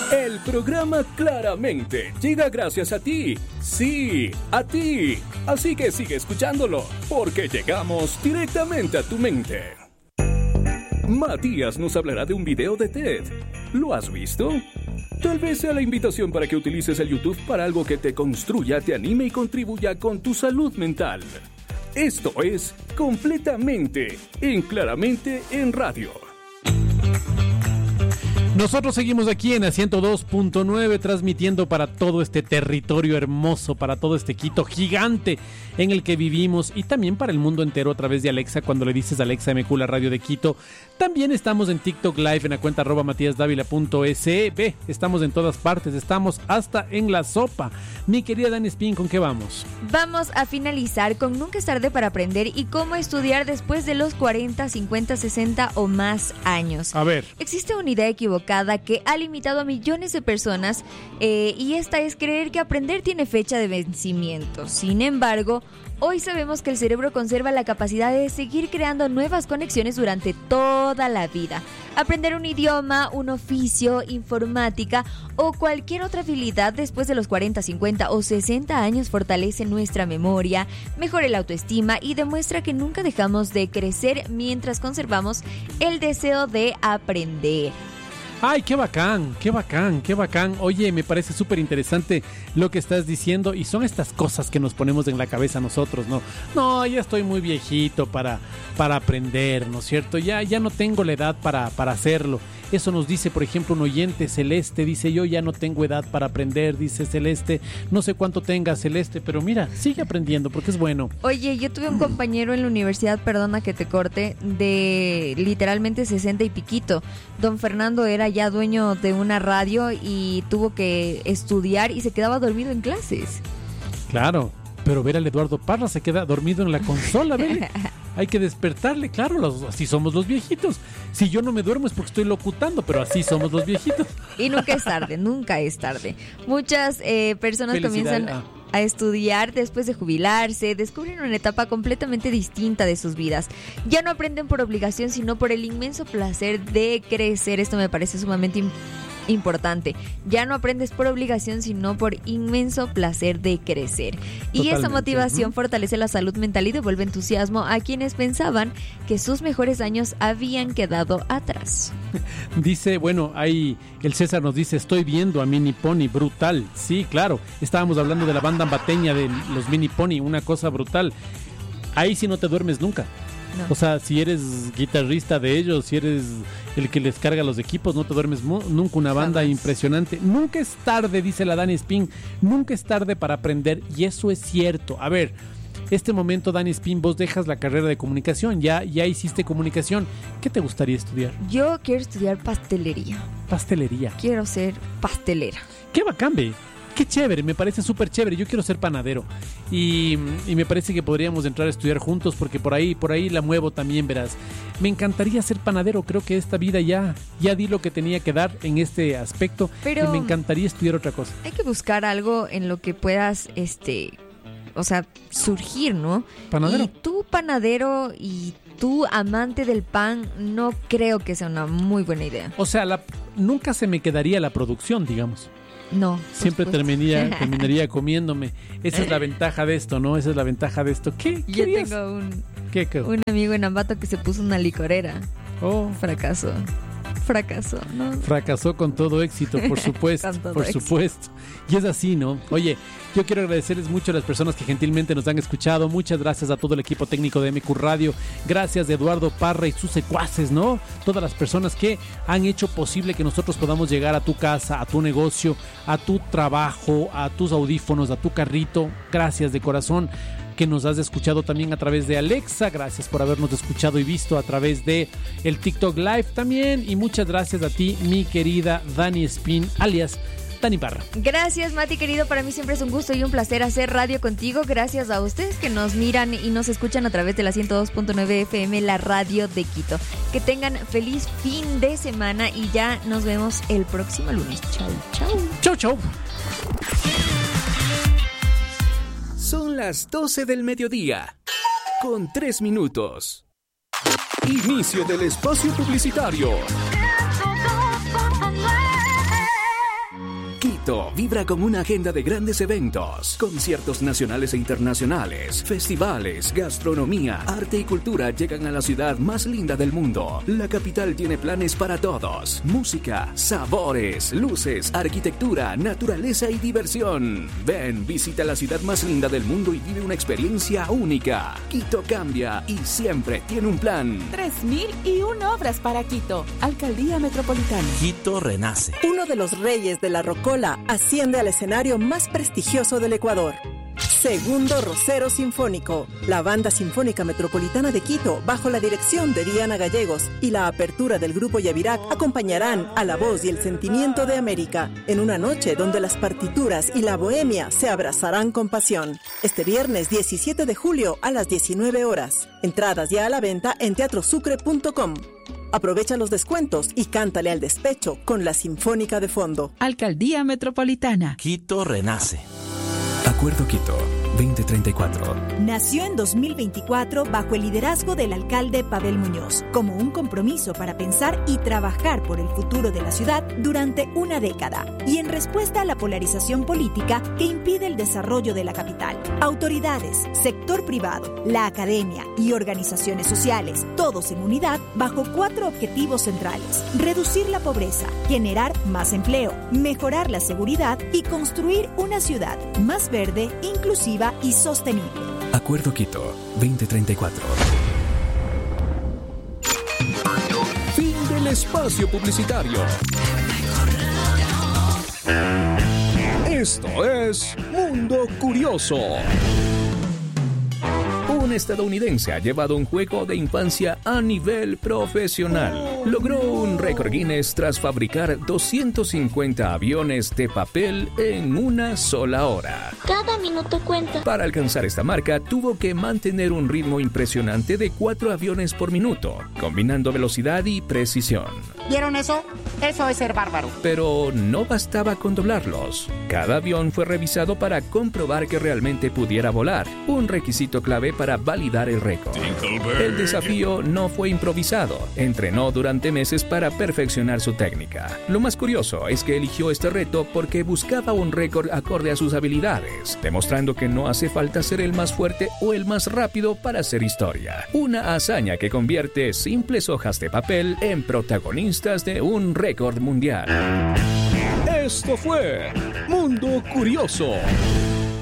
El programa Claramente llega gracias a ti. Sí, a ti. Así que sigue escuchándolo, porque llegamos directamente a tu mente. Matías nos hablará de un video de TED. ¿Lo has visto? Tal vez sea la invitación para que utilices el YouTube para algo que te construya, te anime y contribuya con tu salud mental. Esto es Completamente en Claramente en Radio. Nosotros seguimos aquí en la 102.9 transmitiendo para todo este territorio hermoso, para todo este Quito gigante en el que vivimos y también para el mundo entero a través de Alexa. Cuando le dices Alexa MQ, la radio de Quito. También estamos en TikTok Live en la cuenta @matiasdavila.es. Estamos en todas partes, estamos hasta en la sopa. Mi querida Dani Spin, ¿con qué vamos? Vamos a finalizar con Nunca es tarde para aprender y cómo estudiar después de los 40, 50, 60 o más años. A ver. Existe una idea equivocada que ha limitado a millones de personas y esta es creer que aprender tiene fecha de vencimiento. Sin embargo, hoy sabemos que el cerebro conserva la capacidad de seguir creando nuevas conexiones durante toda la vida. Aprender un idioma, un oficio, informática o cualquier otra habilidad después de los 40, 50 o 60 años fortalece nuestra memoria, mejora la autoestima y demuestra que nunca dejamos de crecer mientras conservamos el deseo de aprender. ¡Ay, qué bacán, qué bacán, qué bacán! Oye, me parece súper interesante lo que estás diciendo y son estas cosas que nos ponemos en la cabeza nosotros, ¿no? No, ya estoy muy viejito para aprender, ¿no es cierto? Ya no tengo la edad para hacerlo. Eso nos dice, por ejemplo, un oyente, Celeste, dice: yo ya no tengo edad para aprender, dice Celeste. No sé cuánto tenga Celeste, pero mira, sigue aprendiendo porque es bueno. Oye, yo tuve un compañero en la universidad, perdona que te corte, de literalmente 60 y piquito. Don Fernando era ya dueño de una radio y tuvo que estudiar y se quedaba dormido en clases. Claro, pero ver al Eduardo Parra se queda dormido en la consola, ¿ves? Hay que despertarle, claro, así somos los viejitos. Si yo no me duermo es porque estoy locutando, pero así somos los viejitos. Y nunca es tarde, nunca es tarde. Muchas personas comienzan a estudiar después de jubilarse, descubren una etapa completamente distinta de sus vidas. Ya no aprenden por obligación, sino por el inmenso placer de crecer. Esto me parece sumamente importante. Ya no aprendes por obligación, sino por inmenso placer de crecer. Y Totalmente. esa motivación fortalece la salud mental y devuelve entusiasmo a quienes pensaban que sus mejores años habían quedado atrás. Dice, bueno, ahí el César nos dice: estoy viendo a Mini Pony, brutal. Sí, claro, estábamos hablando de la banda ambateña de los Mini Pony, una cosa brutal. Ahí sí no te duermes nunca. No. O sea, si eres guitarrista de ellos, si eres el que les carga los equipos, no te duermes nunca. Una banda impresionante. Nunca es tarde, dice la Dani Spin, nunca es tarde para aprender, y eso es cierto. A ver, este momento, Dani Spin, vos dejas la carrera de comunicación, ya hiciste comunicación. ¿Qué te gustaría estudiar? Yo quiero estudiar pastelería. Pastelería. Quiero ser pastelera. ¡Qué bacán, ve! Qué chévere, me parece súper chévere. Yo quiero ser panadero y me parece que podríamos entrar a estudiar juntos, porque por ahí la muevo también, verás. Me encantaría ser panadero. Creo que esta vida ya di lo que tenía que dar en este aspecto, pero y me encantaría estudiar otra cosa. Hay que buscar algo en lo que puedas, o sea, surgir, ¿no? Panadero. Y tú, panadero, y tú, amante del pan, no creo que sea una muy buena idea. O sea, nunca se me quedaría la producción, digamos. No. Siempre terminaría comiéndome. Esa es la ventaja de esto, ¿no? Esa es la ventaja de esto. ¿Qué? Yo tengo un amigo en Ambato que se puso una licorera. Oh. Fracasó, ¿no? Fracasó con todo éxito, por supuesto. Por supuesto. Y es así, ¿no? Oye, yo quiero agradecerles mucho a las personas que gentilmente nos han escuchado. Muchas gracias a todo el equipo técnico de MQ Radio. Gracias a Eduardo Parra y sus secuaces, ¿no? Todas las personas que han hecho posible que nosotros podamos llegar a tu casa, a tu negocio, a tu trabajo, a tus audífonos, a tu carrito. Gracias de corazón. Que nos has escuchado también a través de Alexa. Gracias por habernos escuchado y visto a través de el TikTok Live también. Y muchas gracias a ti, mi querida Dani Spin, alias Dani Parra. Gracias, Mati, querido. Para mí siempre es un gusto y un placer hacer radio contigo. Gracias a ustedes que nos miran y nos escuchan a través de la 102.9 FM, la radio de Quito. Que tengan feliz fin de semana y ya nos vemos el próximo lunes. Chau, chau. Chau, chau. Son las 12 del mediodía, con 3 minutos. Inicio del espacio publicitario. Quito vibra con una agenda de grandes eventos, conciertos nacionales e internacionales, festivales, gastronomía, arte y cultura llegan a la ciudad más linda del mundo. La capital tiene planes para todos: música, sabores, luces, arquitectura, naturaleza y diversión. Ven, visita la ciudad más linda del mundo y vive una experiencia única. Quito cambia y siempre tiene un plan. 3001 obras para Quito. Alcaldía Metropolitana. Quito renace. Uno de los reyes de la rocola asciende al escenario más prestigioso del Ecuador. Segundo Rocero Sinfónico. La Banda Sinfónica Metropolitana de Quito, bajo la dirección de Diana Gallegos y la apertura del Grupo Yavirac, acompañarán a la voz y el sentimiento de América en una noche donde las partituras y la bohemia se abrazarán con pasión. Este viernes 17 de julio a las 19 horas. Entradas ya a la venta en teatrosucre.com. Aprovecha los descuentos y cántale al despecho con la Sinfónica de fondo. Alcaldía Metropolitana. Quito renace. Acuerdo Quito 2034. Nació en 2024 bajo el liderazgo del alcalde Pavel Muñoz, como un compromiso para pensar y trabajar por el futuro de la ciudad durante una década, y en respuesta a la polarización política que impide el desarrollo de la capital. Autoridades, sector privado, la academia y organizaciones sociales, todos en unidad bajo 4 objetivos centrales: reducir la pobreza, generar más empleo, mejorar la seguridad y construir una ciudad más verde, inclusiva y sostenible. Acuerdo Quito 2034. Fin del espacio publicitario. Esto es Mundo Curioso. Un estadounidense ha llevado un juego de infancia a nivel profesional. Logró un récord Guinness tras fabricar 250 aviones de papel en una sola hora. Cada minuto cuenta. Para alcanzar esta marca, tuvo que mantener un ritmo impresionante de 4 aviones por minuto, combinando velocidad y precisión. ¿Vieron eso? Eso es ser bárbaro. Pero no bastaba con doblarlos. Cada avión fue revisado para comprobar que realmente pudiera volar, un requisito clave para validar el récord. El desafío no fue improvisado. Entrenó durante meses para perfeccionar su técnica. Lo más curioso es que eligió este reto porque buscaba un récord acorde a sus habilidades, demostrando que no hace falta ser el más fuerte o el más rápido para hacer historia. Una hazaña que convierte simples hojas de papel en protagonistas de un récord mundial. Esto fue Mundo Curioso.